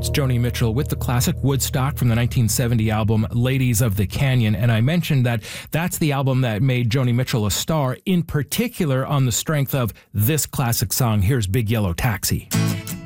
It's Joni Mitchell with the classic Woodstock from the 1970 album Ladies of the Canyon. And I mentioned that that's the album that made Joni Mitchell a star, in particular on the strength of this classic song. Here's Big Yellow Taxi.